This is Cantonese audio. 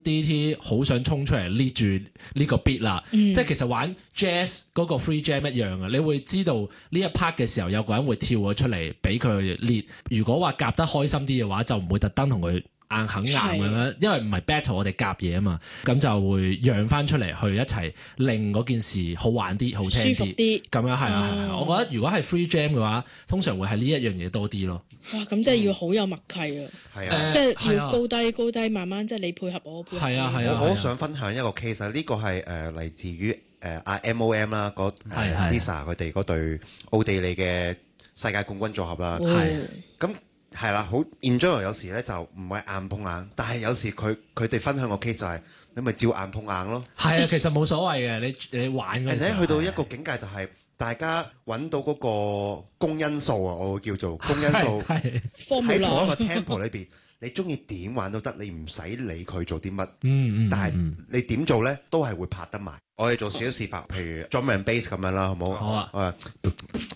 DT 好想衝出嚟 lead 住呢個 beat 啦，即係其實玩 jazz 嗰個 free jam 一樣啊，你會知道呢一 part 嘅時候有個人會跳咗出嚟俾佢 lead。如果話夾得開心啲嘅話，就唔會特登同佢硬啃硬咁樣，因為唔係 battle 我哋夾嘢啊嘛，咁就會讓翻出嚟去一齊令嗰件事好玩啲、好聽舒服啲。 咁樣係啊，我覺得如果係 free jam 嘅話，通常會係呢一樣嘢多啲咯。 哇！咁真係要好有默契啊！ 係啊， 即係要高低高低，慢慢即係你配合我配合你。 係啊係啊， 我好想分享一個 case 啊，呢個係嚟自於阿 MOM 啦，嗰 Lisa 佢哋嗰隊奧地利嘅世界冠軍組合啦。咁係啦，好 enjoy 有時咧就唔係硬碰硬，但係有時佢哋分享個 case 就係你咪照硬碰硬咯。 係啊，其實冇所謂嘅，你玩嗰陣時去到一個境界就係大家揾到嗰個公因數啊，我會叫做公因數喺同一個 tempo 裏邊，你中意點玩都得，你唔使理佢做啲乜。但係你點做咧，都係會拍得埋。我哋做少少示範，譬如 drum and bass 咁樣啦，好冇？ 好啊。